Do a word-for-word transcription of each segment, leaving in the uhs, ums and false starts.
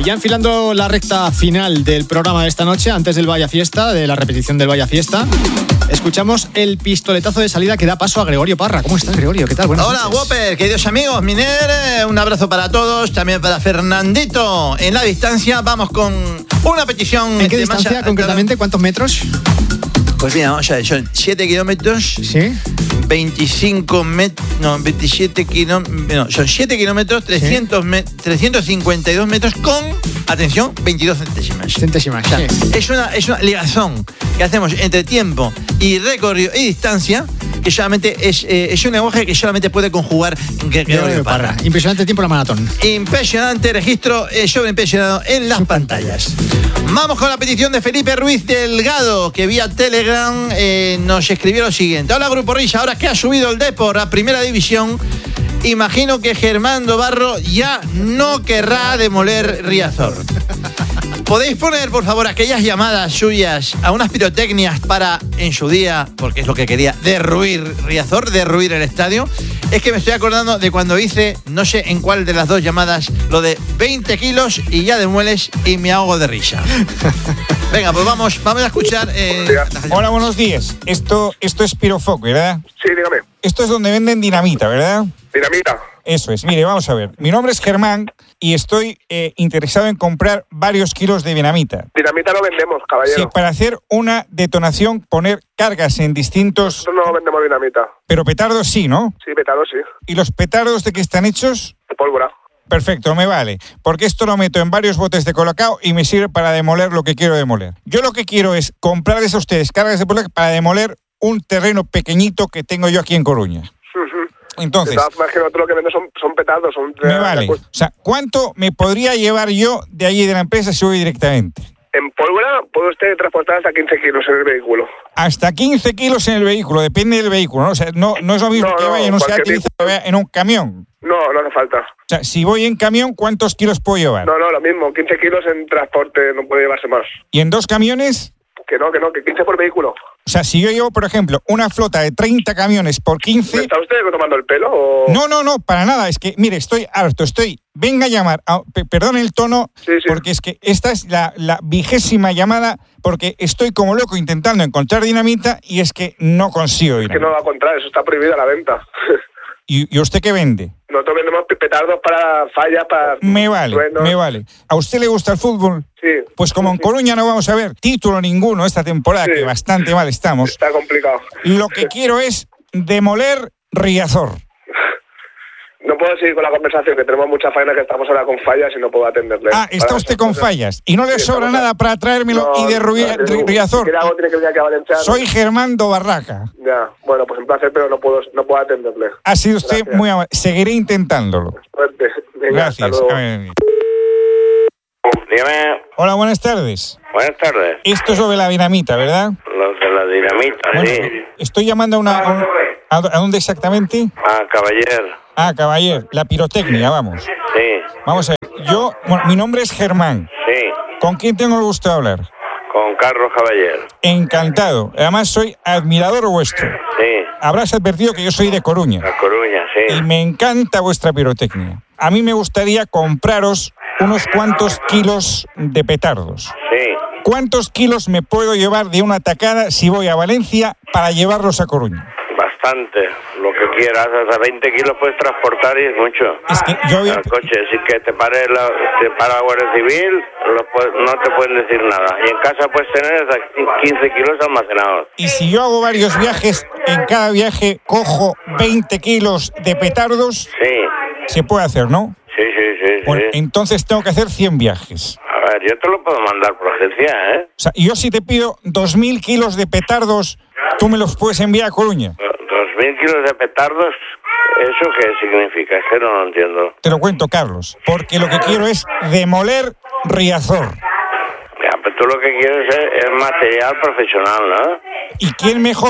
Ya enfilando la recta final del programa de esta noche, antes del Vaya Fiesta, de la repetición del Vaya Fiesta, escuchamos el pistoletazo de salida que da paso a Gregorio Parra. ¿Cómo estás, Gregorio? ¿Qué tal? Buenas Hola, noches. Whopper, queridos amigos, Miner, un abrazo para todos, también para Fernandito. En la distancia vamos con una petición. ¿En qué distancia masa, concretamente? ¿Cuántos metros? Pues mira, vamos a ver, son siete kilómetros. Sí. veinticinco metros, no, veintisiete kilómetros, no, son siete kilómetros, trescientos, me, trescientos cincuenta y dos metros con, atención, veintidós centésimas. Centésimas, o sea, sí. es una, es una ligazón que hacemos entre tiempo y recorrido y distancia, que solamente es, eh, es un lenguaje que solamente puede conjugar Gregorio Parra. Parra. Impresionante tiempo la maratón. Impresionante registro, eh, sobreimpresionado en las pantallas. Vamos con la petición de Felipe Ruiz Delgado, que vía Telegram eh, nos escribió lo siguiente. Hola, Grupo Risa, ahora que ha subido el Depor a Primera División, imagino que Germán Dobarro ya no querrá demoler Riazor. ¿Podéis poner, por favor, aquellas llamadas suyas a unas pirotecnias para, en su día, porque es lo que quería, derruir Riazor, derruir el estadio? Es que me estoy acordando de cuando hice, no sé en cuál de las dos llamadas, lo de veinte kilos y ya demueles y me ahogo de risa. Venga, pues vamos, vamos a escuchar. Eh, Hola, buenos días. Esto, esto es Pirofoc, ¿verdad? Sí, dígame. Esto es donde venden dinamita, ¿verdad? Dinamita. Eso es. Mire, vamos a ver. Mi nombre es Germán y estoy eh, interesado en comprar varios kilos de dinamita. Dinamita no vendemos, caballero. Sí, para hacer una detonación, poner cargas en distintos... Nosotros no vendemos dinamita. Pero petardos sí, ¿no? Sí, petardos sí. ¿Y los petardos de qué están hechos? De pólvora. Perfecto, me vale. Porque esto lo meto en varios botes de colacao y me sirve para demoler lo que quiero demoler. Yo lo que quiero es comprarles a ustedes cargas de pólvora para demoler un terreno pequeñito que tengo yo aquí en Coruña. Entonces, de todas formas, que nosotros lo que vendemos son, son petardos. Son me vale. O sea, ¿cuánto me podría llevar yo de allí de la empresa si voy directamente? En pólvora puede usted transportar hasta quince kilos en el vehículo. Hasta quince kilos en el vehículo, depende del vehículo, ¿no? O sea, no, no es lo mismo no, que no, vaya en un Seat Ibiza que vaya en un camión. No, no hace falta. O sea, si voy en camión, ¿cuántos kilos puedo llevar? No, no, lo mismo. quince kilos en transporte no puede llevarse más. ¿Y en dos camiones? Que no, que no, que quince por vehículo. O sea, si yo llevo, por ejemplo, una flota de treinta camiones por quince... ¿Me está usted tomando el pelo o...? No, no, no, para nada. Es que, mire, estoy harto, estoy... Venga a llamar, a, pe, perdón el tono, sí, sí. porque es que esta es la, la vigésima llamada, porque estoy como loco intentando encontrar dinamita y es que no consigo dinamita. Es que no va a encontrar, eso está prohibida la venta. ¿Y, ¿Y usted qué vende? Nosotros vendemos petardos para fallas, para... Me vale, truenos. me vale. ¿A usted le gusta el fútbol? Sí. Pues como sí, en Coruña no vamos a ver título ninguno esta temporada, sí. que bastante mal estamos. Está complicado. Lo que quiero es demoler Riazor. No puedo seguir con la conversación, que tenemos mucha faena, que estamos ahora con fallas y no puedo atenderle. Ah, está para usted con cosas. fallas. ¿Y no le Sí, sobra estamos nada a... para traérmelo no, y derruir no, Riazor? Si algo tiene que venir aquí a Valencia. Soy Germán Dobarraca. Ya, bueno, pues un placer, pero no puedo, no puedo atenderle. Ha sido usted Gracias. muy amable. Seguiré intentándolo. Suerte. Venga, Gracias. hasta luego. A ver. Dígame. Hola, buenas tardes. Buenas tardes. Esto es sobre la dinamita, ¿verdad? Los de la dinamita, Bueno, sí. estoy llamando a una... A, un- ¿a dó- ¿a dónde exactamente? Ah, caballero. Ah, caballero, la pirotecnia, vamos. Sí, Vamos a ver. Yo, bueno, mi nombre es Germán. sí. ¿Con quién tengo el gusto de hablar? Con Carlos Caballero. Encantado. Además, soy admirador vuestro. Sí. Habrás advertido que yo soy de Coruña. La Coruña, sí. Y me encanta vuestra pirotecnia. A mí me gustaría compraros unos cuantos kilos de petardos. Sí. ¿Cuántos kilos me puedo llevar de una tacada si voy a Valencia para llevarlos a Coruña? Bastante. Lo que quieras. Hasta veinte kilos puedes transportar y es mucho. Es que yo había... El coche, si que te pare la, te para la Guardia Civil, lo puedes- no te pueden decir nada. Y en casa puedes tener hasta quince kilos almacenados. Y si yo hago varios viajes, en cada viaje cojo veinte kilos de petardos, Sí. se puede hacer, ¿no? Sí, sí, sí, sí. Bueno, entonces tengo que hacer cien viajes. A ver, yo te lo puedo mandar por agencia, ¿eh? O sea, y yo si te pido dos mil kilos de petardos, tú me los puedes enviar a Coruña. Dos mil kilos de petardos, ¿eso qué significa? Es que no lo entiendo. Te lo cuento, Carlos, porque lo que quiero es demoler Riazor. Ya, pero tú lo que quieres es, es material profesional, ¿no? ¿Y quién mejor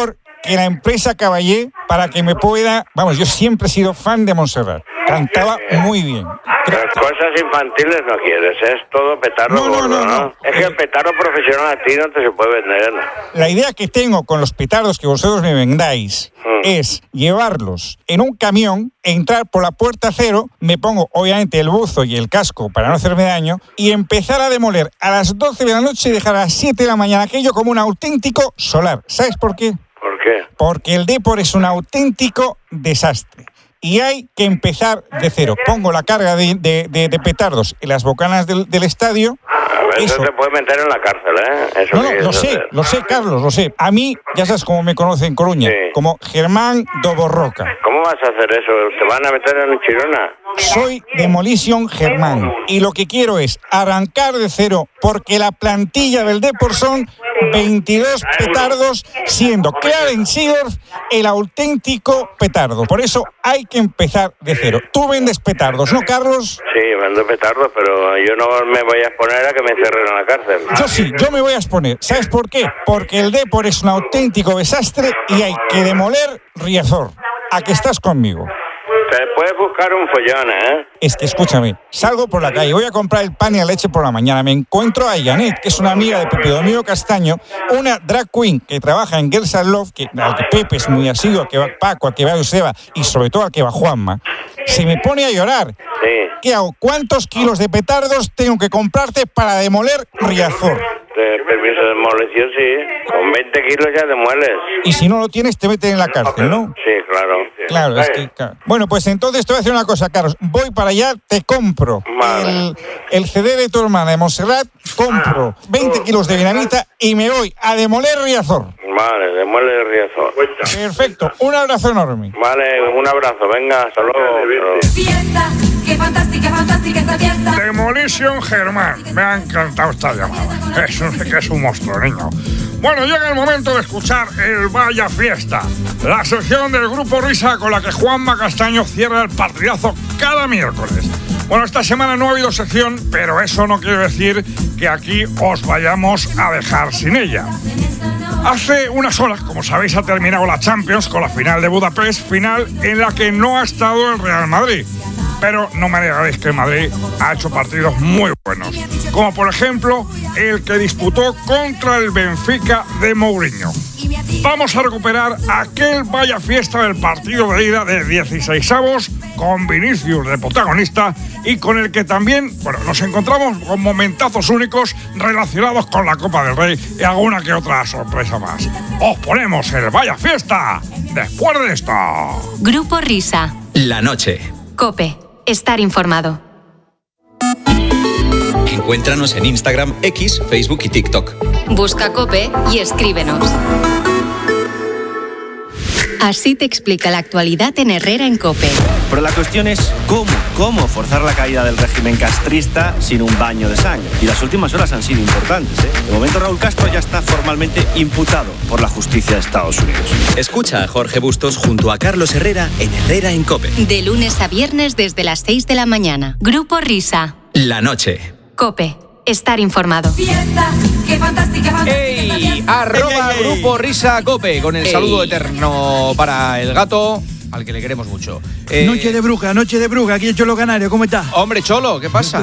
que la empresa Caballé para que me pueda... Vamos, yo siempre he sido fan de Montserrat. Cantaba muy bien. Las cosas infantiles no quieres, es todo petardo No, no, gordo, no, ¿no? no. Es que el petardo profesional a ti no te se puede vender. La idea que tengo con los petardos que vosotros me vendáis Hmm. es llevarlos en un camión, entrar por la puerta cero, me pongo obviamente el buzo y el casco para no hacerme daño y empezar a demoler a las doce de la noche y dejar a las siete de la mañana aquello como un auténtico solar. ¿Sabes por qué? ¿Por qué? Porque el Depor es un auténtico desastre. Y hay que empezar de cero. Pongo la carga de, de, de, de petardos en las bocanas del, del estadio. A ver, eso Eso. te puede meter en la cárcel, ¿eh? Eso No, no, quieres lo sé, hacer. lo sé, Carlos, lo sé. A mí, ya sabes cómo me conocen en Coruña, Sí. como Germán Doborroca. ¿Cómo vas a hacer eso? ¿Te van a meter en Chirona? Soy Demolition Germán y lo que quiero es arrancar de cero porque la plantilla del Depor son veintidós petardos, siendo Clarence Seedorf el auténtico petardo. Por eso hay que empezar de cero. Tú vendes petardos, ¿no, Carlos? Sí, vendo petardos, pero yo no me voy a exponer a que me encierren en la cárcel. Yo sí, yo me voy a exponer. ¿Sabes por qué? Porque el Depor es un auténtico desastre y hay que demoler Riazor. ¿A que estás conmigo? Te puedes buscar un follón, ¿eh? Es que escúchame, salgo por la calle, voy a comprar el pan y la leche por la mañana, me encuentro a Janet, que es una amiga de Pepe Domingo Castaño, una drag queen que trabaja en Girls and Love, que, al que Pepe es muy asiduo, al que va Paco, al que va Joseba y sobre todo al que va Juanma, se me pone a llorar. Sí. ¿Qué hago? ¿Cuántos kilos de petardos tengo que comprarte para demoler Riazor? De permiso de demolición, sí. Con veinte kilos ya te mueles. Y si no lo tienes, te meten en la cárcel, ¿no? Sí, claro. Claro, es que... Claro. Bueno, pues entonces te voy a decir una cosa, Carlos. Voy para allá, te compro Vale. el, el C D de tu hermana de Montserrat, compro veinte kilos de dinamita y me voy a demoler Riazor. Vale, demuele el Riazor. Perfecto, un abrazo enorme. Vale, un abrazo. Venga, hasta luego. Hasta luego. Fiesta, qué fantástica, fantástica esta fiesta. Demolition Germán. Me ha encantado esta llamada. Es un, que es un monstruo, niño. Bueno, llega el momento de escuchar el Vaya Fiesta, la sección del Grupo Risa con la que Juanma Castaño cierra el partidazo cada miércoles. Bueno, esta semana no ha habido sección, pero eso no quiere decir que aquí os vayamos a dejar sin ella. Hace unas horas, como sabéis, ha terminado la Champions con la final de Budapest, final en la que no ha estado el Real Madrid. Pero no me negaréis que el Madrid ha hecho partidos muy buenos, como por ejemplo el que disputó contra el Benfica de Mourinho. Vamos a recuperar aquel Vaya Fiesta del partido de ida de dieciseisavos con Vinicius de protagonista y con el que también, bueno, nos encontramos con momentazos únicos relacionados con la Copa del Rey y alguna que otra sorpresa más. Os ponemos el Vaya Fiesta después de esto. Grupo Risa. La noche. COPE. Estar informado. Encuéntranos en Instagram, X, Facebook y TikTok. Busca COPE y escríbenos. Así te explica la actualidad en Herrera en COPE. Pero la cuestión es cómo, cómo forzar la caída del régimen castrista sin un baño de sangre. Y las últimas horas han sido importantes, ¿eh? De momento Raúl Castro ya está formalmente imputado por la justicia de Estados Unidos. Escucha a Jorge Bustos junto a Carlos Herrera en Herrera en COPE. De lunes a viernes desde las seis de la mañana. Grupo Risa. La noche. COPE. Estar informado. Fiesta, qué fantástica, fantástica esta ¡Ey! fiesta. Arroba Ey, ey, ey. Grupo Risa Cope con el Ey. saludo eterno para el gato, al que le queremos mucho. Eh, Noche de bruja, noche de bruja, aquí en Cholo Canario, ¿cómo está? Hombre, Cholo, ¿qué pasa?